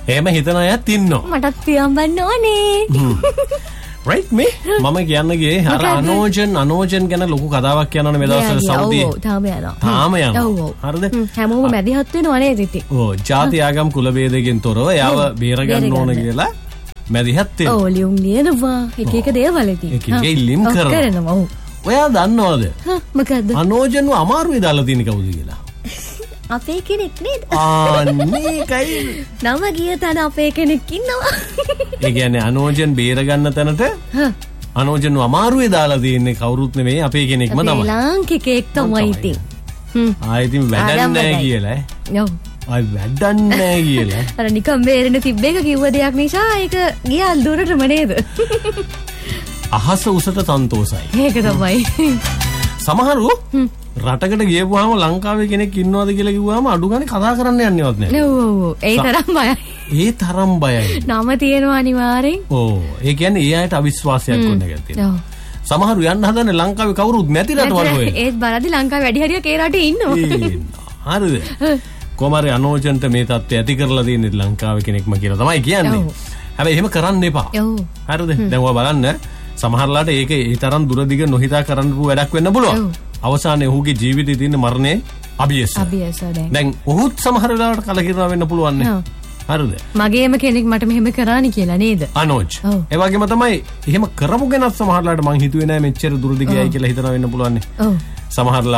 එහෙම හිතන අයත් ඉන්නවා. මටත් පියම්බන්න ඕනේ. right මේ මම කියන්නේ අර අනෝජන් ගැන ලොකු කතාවක් කියනවනේ මේ දවස්වල සෞදියේ. ඔව් තාම යනවා. හරිද? හැමෝම මැදිහත් වෙනවා නේද ඉතින්. ඔව් ජාති ආගම් කුල ભેදයෙන් තොරව යව බේර ගන්න ඕන කියලා මැදිහත් වෙනවා. ඔව් ලියුම් ලියනවා එක දේවල් ඉතින්. එක ලියුම් කරනවා. ඔව්. ඔයා දන්නවද? මොකද්ද? අනෝජන්ව අමාරුයි දාලා තියෙන කවුද කියලා? අපේ කෙනෙක් නේද? අනේකයි. නම ගිය තැන අපේ කෙනෙක් ඉන්නවා. ඒ කියන්නේ අනෝජන් බේර ගන්න තැනට අනෝජන්ව අමාරුයි දාලා තියෙන්නේ කවුරුත් නෙමෙයි අපේ කෙනෙක්ම තමයි. ලාංකිකයෙක් තමයි ඉතින්. ආයෙත් වැඩක් නැහැ කියලා ඈ. ඔව්. ආයෙ වැඩක් නැහැ කියලා. අර නිකම් බේරෙන්න තිබ්බ එක කිව්ව දෙයක් නිසා ඒක ගියා දුරටම නේද? අහස උසට සන්තෝසයි. ඒක තමයි. සමහරු රටකට ගියපුවාම ලංකාවේ කෙනෙක් ඉන්නවද කියලා කිව්වම අඩු ගානේ කතා කරන්න යන්නේවත් නැහැ. ඔව් ඒ තරම් බයයි. ඒ තරම් බයයි. නම තියෙනවා අනිවාර්යෙන්. ඔව් ඒ කියන්නේ ඒ අයට අවිශ්වාසයක් වුණ එකක් තියෙනවා. සමහරු යන්න හදන්නේ ලංකාවේ කවුරුත් නැති රටවල් වල. ඒත් බලද්දි ලංකාවේ වැඩි හරියක් ඒ රටේ ඉන්නවා. හරිද? කොමාරි අනෝජන්ට මේ තත්ත්වය ඇති කරලා තියෙන්නේ ලංකාවේ කෙනෙක්ම කියලා තමයි කියන්නේ. හැබැයි එහෙම කරන්න එපා. හරිද? දැන් ඔයා බලන්න සමහරලාට ඒක ඒ තරම් දුර දිග නොහිතා කරන්න වැඩක් වෙන්න පුළුවන්. අවසානයේ ඔහුගේ ජීවිතේ තියෙන මරණය අභියස. දැන් ඔහුත් සමහර වෙලාවට කලකිරලා වෙන්න පුළුවන් නේ. හරිද? මගේම කෙනෙක් මට මෙහෙම කරානි කියලා නේද? අනෝජ්. ඒ වගේම තමයි එහෙම කරපු කෙනත් සමහරලාට මං හිතුවේ නෑ මෙච්චර දුර දිග යයි කියලා හිතනවා වෙන්න පුළුවන් නේ. සමහරලා